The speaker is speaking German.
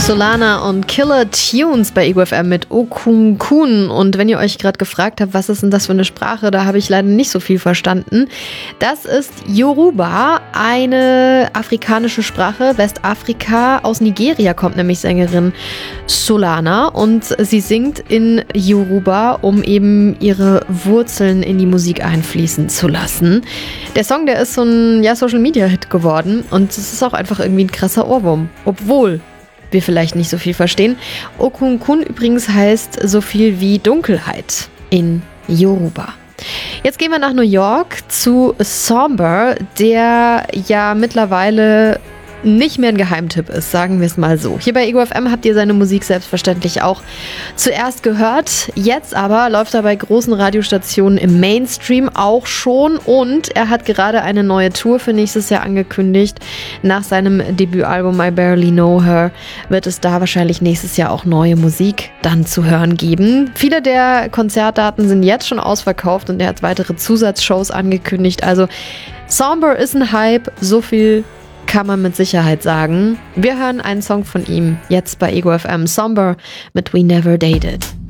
Solana und Killer Tunes bei Ego FM mit Okun Kun. Und wenn ihr euch gerade gefragt habt, was ist denn das für eine Sprache, da habe ich leider nicht so viel verstanden. Das ist Yoruba, eine afrikanische Sprache, Westafrika. Aus Nigeria kommt nämlich Sängerin Solana und sie singt in Yoruba, um eben ihre Wurzeln in die Musik einfließen zu lassen. Der Song, der ist so ein Social-Media-Hit geworden und es ist auch einfach irgendwie ein krasser Ohrwurm, obwohl wir vielleicht nicht so viel verstehen. Okun Kun übrigens heißt so viel wie Dunkelheit in Yoruba. Jetzt gehen wir nach New York zu Somber, der ja mittlerweile nicht mehr ein Geheimtipp ist, sagen wir es mal so. Hier bei Ego FM habt ihr seine Musik selbstverständlich auch zuerst gehört. Jetzt aber läuft er bei großen Radiostationen im Mainstream auch schon und er hat gerade eine neue Tour für nächstes Jahr angekündigt. Nach seinem Debütalbum I Barely Know Her wird es da wahrscheinlich nächstes Jahr auch neue Musik dann zu hören geben. Viele der Konzertdaten sind jetzt schon ausverkauft und er hat weitere Zusatzshows angekündigt. Also Somber ist ein Hype, so viel kann man mit Sicherheit sagen. Wir hören einen Song von ihm jetzt bei Ego FM, Somber mit We Never Dated.